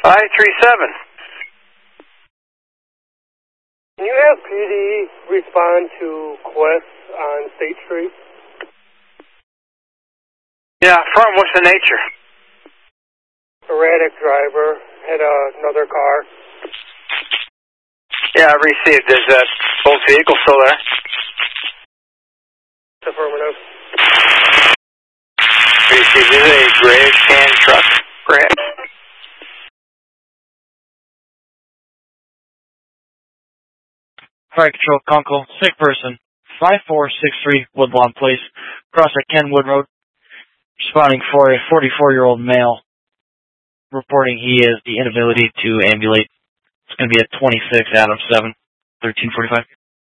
537. Can you have PD respond to Quest on State Street? Yeah, from what's the nature? Erratic driver, hit another car. Yeah, I received. Is that both vehicles still there? Affirmative. Received. Is it a grayish tan truck, perhaps? Fire Control, Conkle, sick person, 5463 Woodlawn Place, across at Kenwood Road, responding for a 44-year-old male, reporting he has the inability to ambulate. It's going to be at 26 Adams 7, 1345.